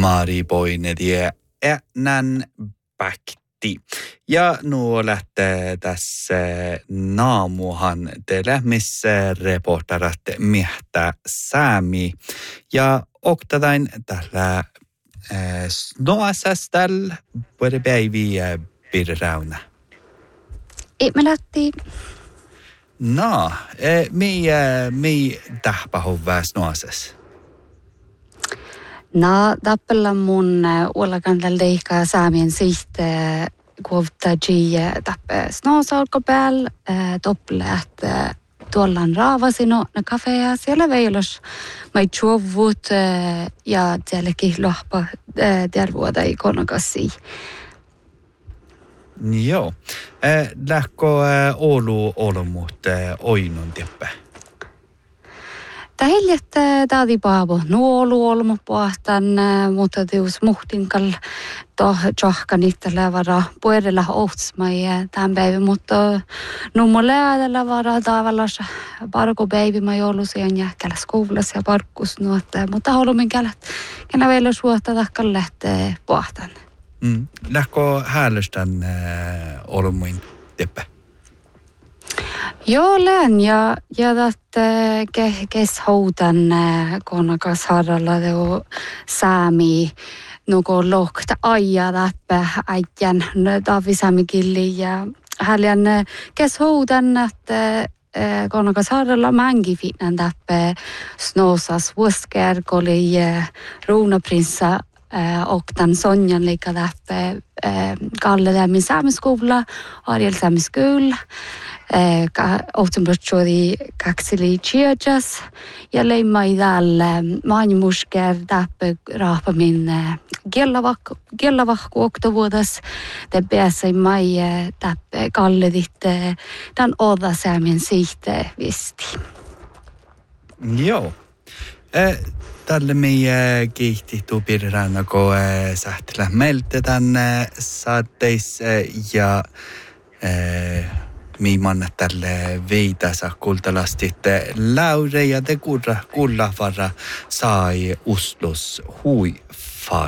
maaripoinedie nän päkti. Ja nuo lähtee tässä naamuhan teille, missä reportarat miehtää säämi. Ja oktatain tällä snoasastal puhuta päiviä pirrauna. Me lähti. No, mi tähpähon väsnoasas. No, tappella mun uolakantalla leikkaa saamien siitä kuovtaji tappe snoosaulko päällä topple, että tuollaan raavasino na kafea siellä veilos mai chuovut ja sielläkin lohpa tervuota ikonakassi. Joo. Lähkö Oulu muut oinun teppä? Tähiljet taadi paavo nuolu olmu pohtan, mutta teus muhtinkal johka niitä vara puolella ohtsmai tämän päivän, mutta nummo läädellä vara tavallaan parko päivä mai ollut siihen jähkällä skoulassa ja parkkus nuotta, mutta haluamme kenä vielä suotta takkaan lähtee pohtan. Lähkö häälestän olmuin teppä? Joo, lään ja kes houtan konakas harralla teo saami nuko lohta aija läppä äijän tavisami killi ja häljän kes houtan että konakas harralla mängi fitnan täppä snosas vuoskerkoli ruunaprinsa och den Sonjan lika läppe Kalle där min samskola Ariel samskola Ottenbrottsjodi kakseli chierjas ja leimai tällä maanimusker täppä raapa min gellavakku oktovuodas te pääsei mai täppä Kalle ditte den oda samin siite visti. Joo. Tälle meidän kiihtituu pirraana, kun sähtelä meiltä tänne saatteissa ja miimanna tälle viitasa kultalastit Laure ja te kullavara sai Oslos hui